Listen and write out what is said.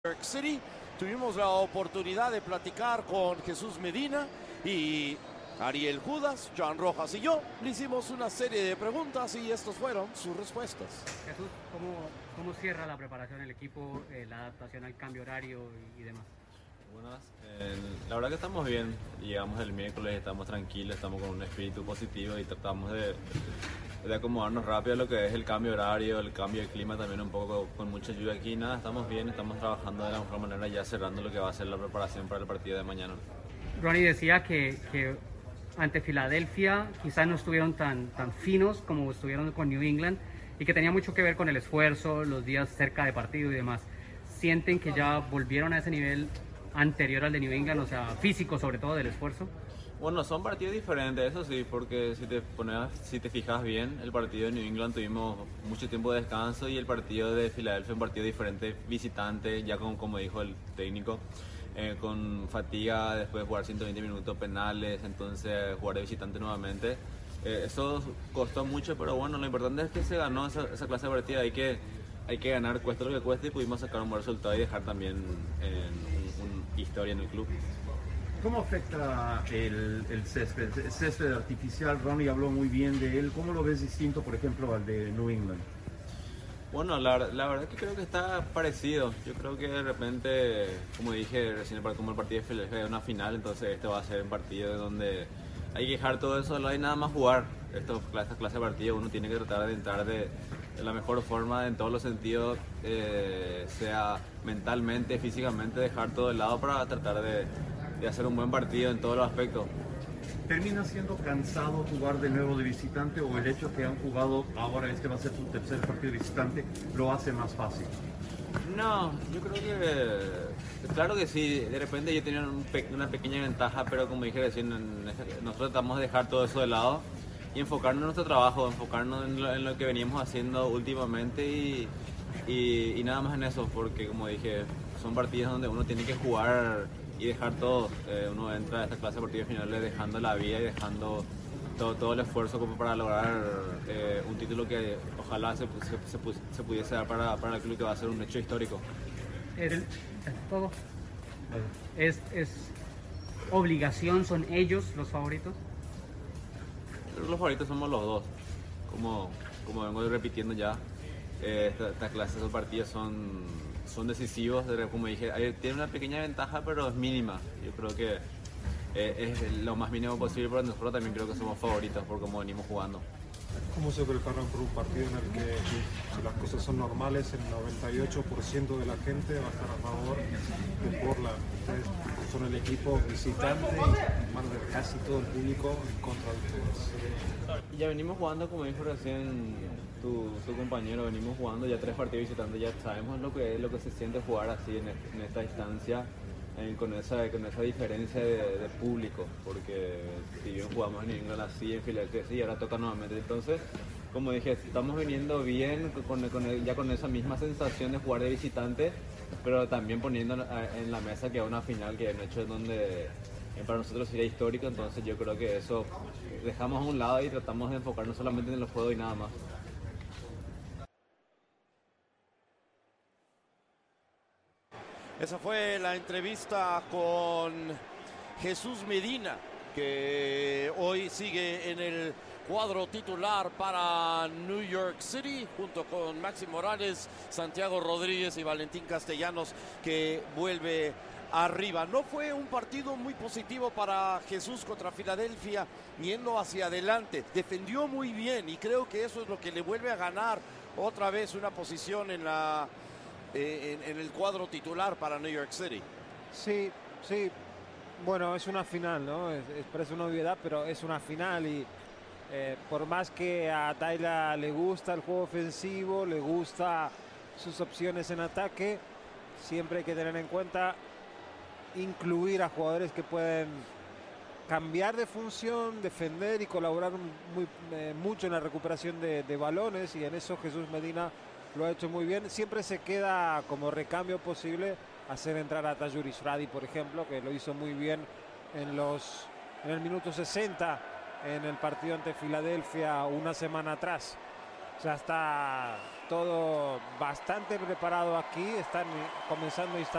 York City. Tuvimos la oportunidad de platicar con Jesús Medina y Ariel Judas, John Rojas y yo. Le hicimos una serie de preguntas y estas fueron sus respuestas. Jesús, ¿cómo cierra la preparación el equipo, la adaptación al cambio horario y demás? Buenas, la verdad que estamos bien, llegamos el miércoles, estamos tranquilos, estamos con un espíritu positivo y tratamos de acomodarnos rápido a lo que es el cambio horario, el cambio de clima también un poco con mucha lluvia aquí. Nada, estamos bien, estamos trabajando de la mejor manera ya cerrando lo que va a ser la preparación para el partido de mañana. Ronnie decía que ante Filadelfia quizás no estuvieron tan finos como estuvieron con New England y que tenía mucho que ver con el esfuerzo, los días cerca de partido y demás. ¿Sienten que ya volvieron a ese nivel anterior al de New England, o sea, físico sobre todo del esfuerzo? Bueno, son partidos diferentes, eso sí, porque si te fijas bien, el partido de New England tuvimos mucho tiempo de descanso y el partido de Filadelfia un partido diferente, visitante, ya como dijo el técnico, con fatiga, después de jugar 120 minutos penales, entonces jugar de visitante nuevamente. Eso costó mucho, pero bueno, lo importante es que se ganó esa clase de partida, hay que ganar, cuesta lo que cueste, y pudimos sacar un buen resultado y dejar también una historia en el club. ¿Cómo afecta el césped? El césped artificial, Ronnie habló muy bien de él. ¿Cómo lo ves distinto, por ejemplo, al de New England? Bueno, la verdad que creo que está parecido. Yo creo que de repente, como dije recién, como el partido de Filadelfia es una final, entonces este va a ser un partido donde hay que dejar todo eso, no hay nada más jugar. Esta clase de partido uno tiene que tratar de entrar de la mejor forma en todos los sentidos, sea mentalmente, físicamente, dejar todo de lado para tratar de hacer un buen partido en todos los aspectos. ¿Termina siendo cansado jugar de nuevo de visitante o el hecho que han jugado ahora, este va a ser su tercer partido de visitante, lo hace más fácil? No, yo creo que claro que sí, de repente yo tenía una pequeña ventaja, pero como dije recién, nosotros tratamos de dejar todo eso de lado y enfocarnos en nuestro trabajo, enfocarnos en lo que veníamos haciendo últimamente y nada más en eso, porque como dije, son partidos donde uno tiene que jugar y dejar todo. Uno entra a esta clase de partidos finales dejando la vida y dejando todo el esfuerzo como para lograr un título que ojalá se pudiese dar para el club, que va a ser un hecho histórico. ¿Es obligación, son ellos los favoritos? Creo que los favoritos somos los dos, como vengo repitiendo ya. Esta clase de partidos son decisivos, como dije, tiene una pequeña ventaja pero es mínima. Yo creo que es lo más mínimo posible, pero nosotros también creo que somos favoritos por cómo venimos jugando. ¿Cómo se preparan por un partido en el que, si las cosas son normales, el 98% de la gente va a estar a favor de Portland? Ustedes son el equipo visitante y van a ver casi todo el público en contra de ustedes. Ya venimos jugando, como dijo recién tu compañero, venimos jugando ya 3 partidos visitantes, ya sabemos lo que se siente jugar así en esta distancia, con esa diferencia de público, porque si bien jugamos en England así, en Filadelfia así, y ahora toca nuevamente. Entonces, como dije, estamos viniendo bien ya con esa misma sensación de jugar de visitante, pero también poniendo en la mesa que es una final, que es un hecho donde para nosotros sería histórico. Entonces yo creo que eso dejamos a un lado y tratamos de enfocarnos solamente en los juegos y nada más. Esa fue la entrevista con Jesús Medina, que hoy sigue en el cuadro titular para New York City, junto con Maxi Morales, Santiago Rodríguez y Valentín Castellanos, que vuelve arriba. No fue un partido muy positivo para Jesús contra Filadelfia, yendo hacia adelante. Defendió muy bien y creo que eso es lo que le vuelve a ganar otra vez una posición en el cuadro titular para New York City. Sí. Bueno, es una final, ¿no? Parece una obviedad, pero es una final y por más que a Tyler le gusta el juego ofensivo, le gusta sus opciones en ataque, siempre hay que tener en cuenta incluir a jugadores que pueden cambiar de función, defender y colaborar mucho en la recuperación de balones, y en eso Jesús Medina lo ha hecho muy bien. Siempre se queda como recambio posible hacer entrar a Tajuri Shradi, por ejemplo, que lo hizo muy bien en el minuto 60 en el partido ante Filadelfia una semana atrás. Ya está todo bastante preparado aquí, están comenzando a instalar